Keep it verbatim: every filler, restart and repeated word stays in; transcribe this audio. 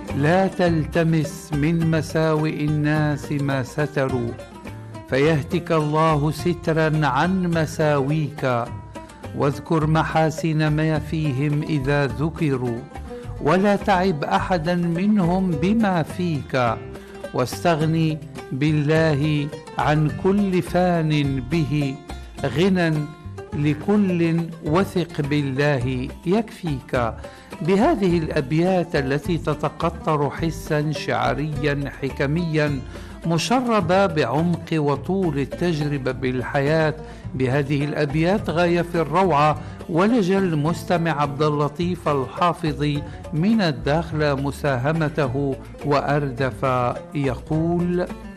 لا تلتمس من مساوئ الناس ما ستروا، فيهتك الله سترا عن مساويك. واذكر محاسن ما فيهم إذا ذكروا، ولا تعب أحدا منهم بما فيك. واستغني بالله عن كل فان به غنى لكل، وثق بالله يكفيك. بهذه الأبيات التي تتقطر حسا شعريا حكميا مشربة بعمق وطول التجربة بالحياة، بهذه الأبيات غاية في الروعة، ولج المستمع عبد اللطيف الحافظي من الداخل مساهمته وأردف يقول: